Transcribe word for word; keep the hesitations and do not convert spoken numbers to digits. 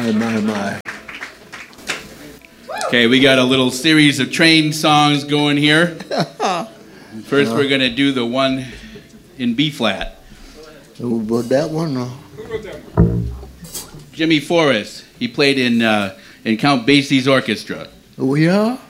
My, my, my. Okay, we got a little series of train songs going here. First, we're going to do the one in B flat. Who wrote that one? Uh? Who wrote that one? Jimmy Forrest. He played in uh, in Count Basie's orchestra. Oh, yeah?